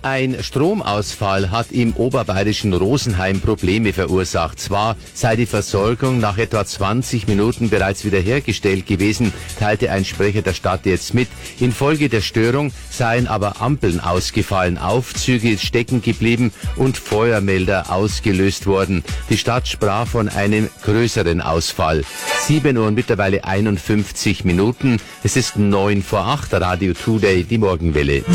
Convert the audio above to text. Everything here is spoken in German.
Ein Stromausfall hat im oberbayerischen Rosenheim Probleme verursacht. Zwar sei die Versorgung nach etwa 20 Minuten bereits wiederhergestellt gewesen, teilte ein Sprecher der Stadt jetzt mit. Infolge der Störung seien aber Ampeln ausgefallen, Aufzüge stecken geblieben und Feuermelder ausgelöst worden. Die Stadt sprach von einem größeren Ausfall. 7 Uhr und mittlerweile 51 Minuten. Es ist 7:09, Radio Today, die Morgenwelle.